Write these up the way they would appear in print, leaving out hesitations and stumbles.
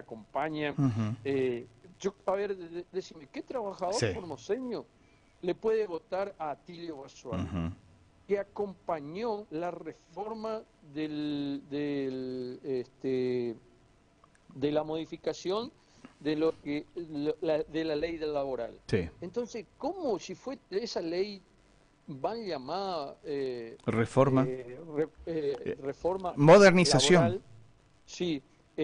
acompañan. Uh-huh. A ver, decime, ¿qué trabajador formoseño le puede votar a Atilio Basualdo? Uh-huh. Que acompañó la reforma de la modificación de la ley laboral. Sí. Entonces, ¿cómo si fue esa ley mal llamada reforma modernización laboral, sí,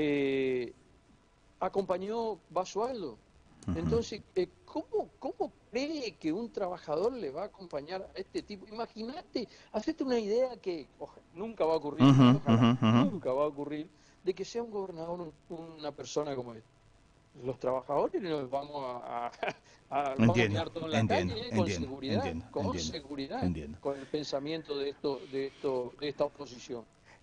acompañó Basualdo? Uh-huh. Entonces, ¿cómo cree que un trabajador le va a acompañar a este tipo? Imagínate, hacete una idea que nunca va a ocurrir, uh-huh, ojalá, uh-huh. nunca va a ocurrir, de que sea un gobernador una persona como él. Los trabajadores nos vamos a quedar todos en la calle, con seguridad, con el pensamiento de esta oposición.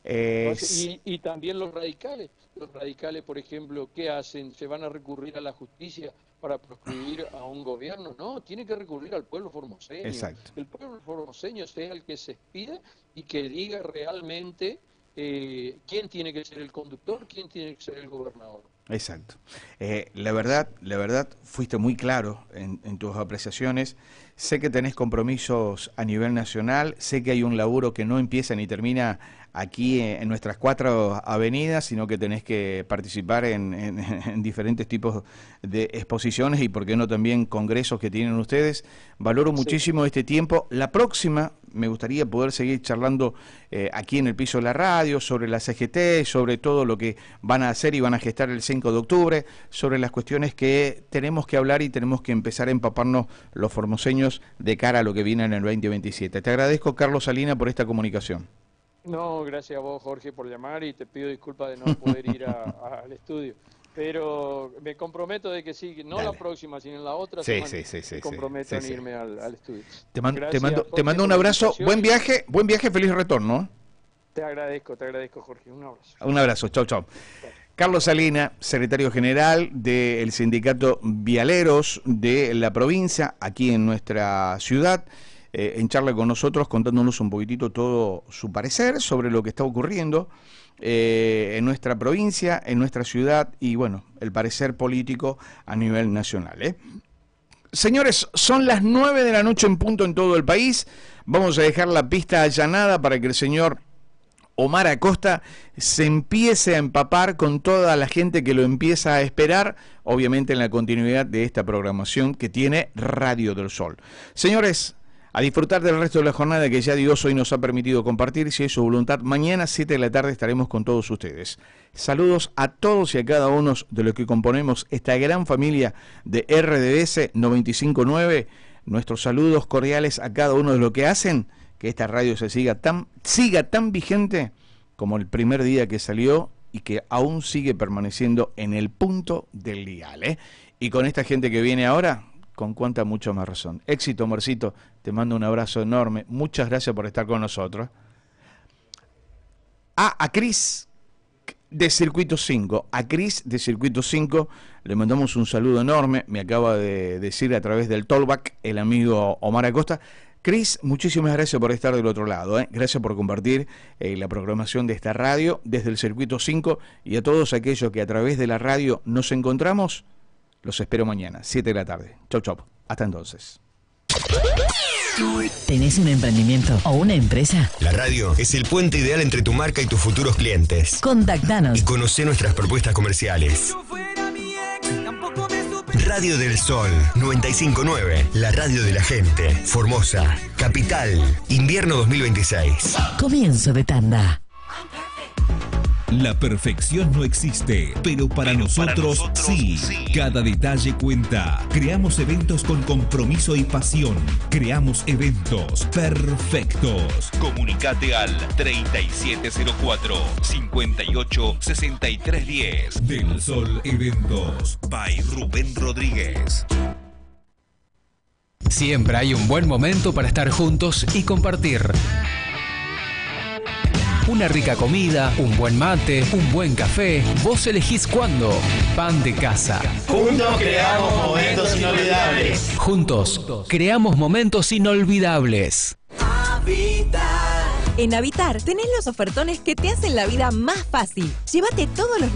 Y también los radicales, por ejemplo, ¿qué hacen? ¿Se van a recurrir a la justicia para proscribir a un gobierno? No, tiene que recurrir al pueblo formoseño. Exacto. El pueblo formoseño sea el que se expida y que diga realmente quién tiene que ser el conductor, quién tiene que ser el gobernador. Exacto. La verdad, fuiste muy claro en tus apreciaciones. Sé que tenés compromisos a nivel nacional, sé que hay un laburo que no empieza ni termina aquí en nuestras 4 avenidas, sino que tenés que participar en diferentes tipos de exposiciones y, por qué no, también congresos que tienen ustedes. Valoro muchísimo este tiempo. La próxima me gustaría poder seguir charlando aquí en el piso de la radio sobre la CGT, sobre todo lo que van a hacer y van a gestar el 5 de octubre, sobre las cuestiones que tenemos que hablar y tenemos que empezar a empaparnos los formoseños de cara a lo que viene en el 2027. Te agradezco, Carlos Salina, por esta comunicación. No, gracias a vos, Jorge, por llamar, y te pido disculpas de no poder ir al estudio. Pero me comprometo de que sí, no la próxima, sino en la otra semana. Me comprometo en irme al estudio. Te mando un abrazo, buen viaje, feliz retorno. Te agradezco, Jorge, un abrazo. Un abrazo, chau. Carlos Salina, secretario general del Sindicato Vialeros de la provincia, aquí en nuestra ciudad, en charla con nosotros, contándonos un poquitito todo su parecer sobre lo que está ocurriendo en nuestra provincia, en nuestra ciudad y, bueno, el parecer político a nivel nacional. Señores, son las 9 de la noche en punto en todo el país. Vamos a dejar la pista allanada para que el señor Omar Acosta se empiece a empapar con toda la gente que lo empieza a esperar, obviamente en la continuidad de esta programación que tiene Radio del Sol. Señores, a disfrutar del resto de la jornada que ya Dios hoy nos ha permitido compartir. Si es su voluntad, mañana 7 de la tarde estaremos con todos ustedes. Saludos a todos y a cada uno de los que componemos esta gran familia de RDS 95.9. Nuestros saludos cordiales a cada uno de los que hacen que esta radio se siga tan vigente como el primer día que salió y que aún sigue permaneciendo en el punto del dial. Y con esta gente que viene ahora, con cuánta mucha más razón. Éxito, Marcito, te mando un abrazo enorme. Muchas gracias por estar con nosotros. A Cris de Circuito 5. A Cris de Circuito 5 le mandamos un saludo enorme. Me acaba de decir a través del Tollback el amigo Omar Acosta. Cris, muchísimas gracias por estar del otro lado. Gracias por compartir la programación de esta radio desde el Circuito 5, y a todos aquellos que a través de la radio nos encontramos, los espero mañana, 7 de la tarde. Chau. Hasta entonces. ¿Tenés un emprendimiento o una empresa? La radio es el puente ideal entre tu marca y tus futuros clientes. Contactanos y conocé nuestras propuestas comerciales. Radio del Sol 95.9, la radio de la gente. Formosa, capital, invierno 2026. Comienzo de tanda. La perfección no existe, pero para nosotros sí. Cada detalle cuenta. Creamos eventos con compromiso y pasión. Creamos eventos perfectos. Comunicate al 3704-586310. Del Sol Eventos, by Rubén Rodríguez. Siempre hay un buen momento para estar juntos y compartir. Una rica comida, un buen mate, un buen café. Vos elegís cuándo. Pan de casa. Juntos creamos momentos inolvidables. Juntos creamos momentos inolvidables. En Habitar tenés los ofertones que te hacen la vida más fácil. Llévate todos los